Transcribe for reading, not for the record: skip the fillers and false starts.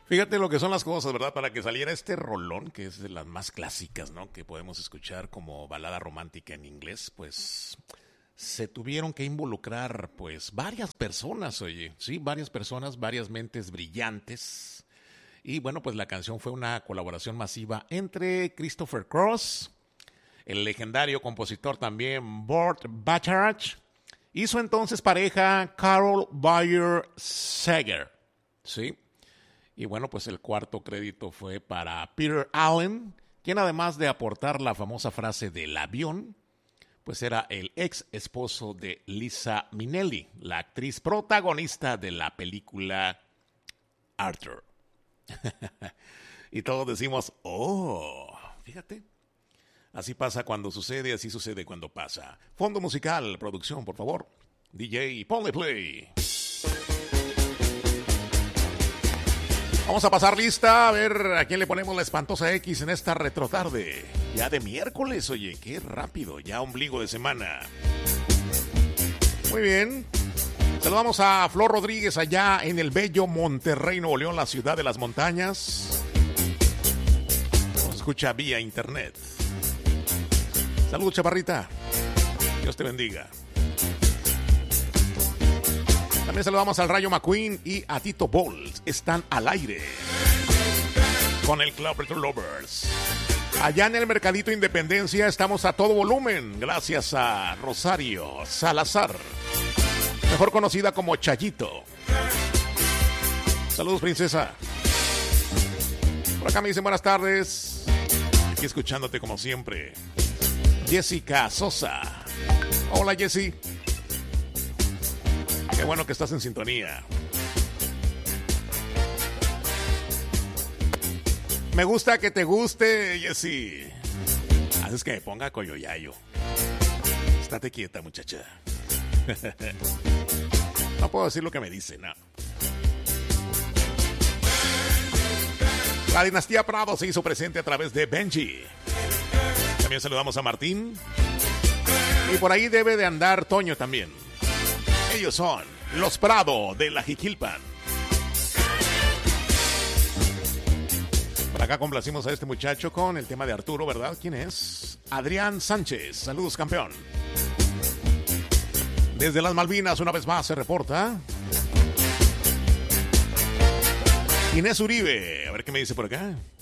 Fíjate lo que son las cosas, ¿verdad? Para que saliera este rolón, que es de las más clásicas, ¿no? Que podemos escuchar como balada romántica en inglés, pues se tuvieron que involucrar, pues, varias personas, oye, sí, varias personas, varias mentes brillantes. Y bueno, pues la canción fue una colaboración masiva entre Christopher Cross, el legendario compositor también Burt Bacharach, y su entonces pareja Carol Bayer Sager, ¿sí? Y bueno, pues el cuarto crédito fue para Peter Allen, quien además de aportar la famosa frase del avión, pues era el ex esposo de Liza Minnelli, la actriz protagonista de la película Arthur. Y todos decimos, oh, fíjate. Así pasa cuando sucede, así sucede cuando pasa. Fondo musical, producción, por favor. DJ, ponle play. Vamos a pasar lista, a ver a quién le ponemos la espantosa X en esta retrotarde. Ya de miércoles, oye, qué rápido, ya ombligo de semana. Muy bien. Saludamos a Flor Rodríguez allá en el bello Monterrey, Nuevo León, la ciudad de las montañas. Nos escucha vía internet. Saludos, chaparrita. Dios te bendiga. También saludamos al Rayo McQueen y a Tito Balls. Están al aire con el Club Retro Lovers. Allá en el Mercadito Independencia estamos a todo volumen. Gracias a Rosario Salazar, mejor conocida como Chayito. Saludos, princesa. Por acá me dicen buenas tardes. Aquí escuchándote como siempre. Jessica Sosa. Hola, Jessy. Qué bueno que estás en sintonía. Me gusta que te guste, Jessy. Haces que me ponga coyoyayo. Estate quieta, muchacha. No puedo decir lo que me dice, no. La dinastía Prado se hizo presente a través de Benji. También saludamos a Martín. Y por ahí debe de andar Toño también. Ellos son los Prado de la Jiquilpan. Por acá complacimos a este muchacho con el tema de Arturo, ¿verdad? ¿Quién es? Adrián Sánchez. Saludos, campeón. Desde las Malvinas, una vez más, se reporta Inés Uribe. A ver qué me dice por acá.